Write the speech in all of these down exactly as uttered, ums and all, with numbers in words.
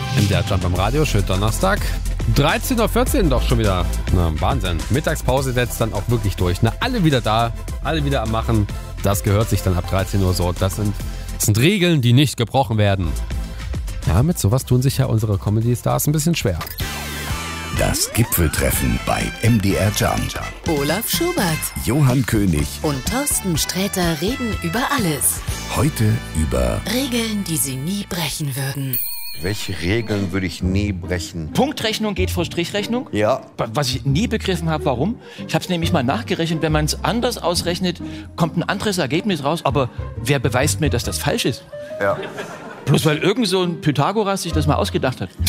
M D R Jump am Radio, schönen Donnerstag. dreizehn Uhr vierzehn doch schon wieder. Na, Wahnsinn. Mittagspause setzt dann auch wirklich durch. Na, alle wieder da, alle wieder am Machen. Das gehört sich dann ab dreizehn Uhr so. Das sind, das sind Regeln, die nicht gebrochen werden. Ja, mit sowas tun sich ja unsere Comedy-Stars ein bisschen schwer. Das Gipfeltreffen bei M D R Jump. Olaf Schubert, Johann König und Thorsten Sträter reden über alles. Heute über Regeln, die sie nie brechen würden. Welche Regeln würde ich nie brechen? Punktrechnung geht vor Strichrechnung. Ja. Was ich nie begriffen habe, warum. Ich habe es nämlich mal nachgerechnet. Wenn man es anders ausrechnet, kommt ein anderes Ergebnis raus. Aber wer beweist mir, dass das falsch ist? Ja. Bloß weil irgend so ein Pythagoras sich das mal ausgedacht hat.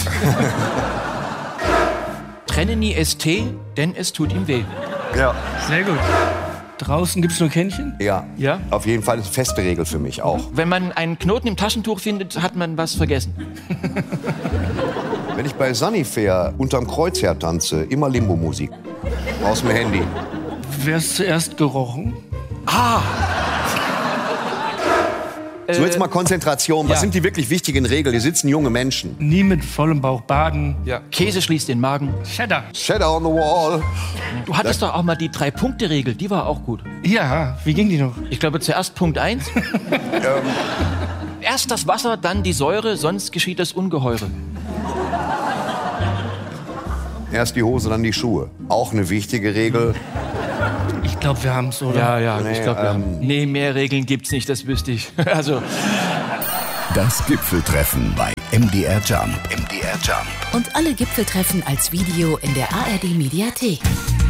Trenne nie S T, denn es tut ihm weh. Ja. Sehr gut. Draußen gibt's nur Kännchen? Ja. Ja? Auf jeden Fall ist eine feste Regel für mich auch. Wenn man einen Knoten im Taschentuch findet, hat man was vergessen. Wenn ich bei Sunnyfair unterm Kreuz her tanze, immer Limbo-Musik. Aus dem Handy. Wer ist zuerst gerochen? So, jetzt mal Konzentration. Was ja. sind die wirklich wichtigen Regeln? Hier sitzen junge Menschen. Nie mit vollem Bauch baden. Ja. Käse schließt den Magen. Cheddar. Shadow on the wall. Du hattest doch auch mal die Drei-Punkte-Regel, die war auch gut. Ja, wie ging die noch? Ich glaube zuerst Punkt eins. ähm, Erst das Wasser, dann die Säure, sonst geschieht das Ungeheure. erst die Hose, dann die Schuhe. Auch eine wichtige Regel. Ich glaube, wir haben's, oder? Ja, ja, Nee, ich glaube, ähm, nee, mehr Regeln gibt's nicht, das wüsste ich. Also, das Gipfeltreffen bei M D R Jump. M D R Jump. Und alle Gipfeltreffen als Video in der A R D Mediathek.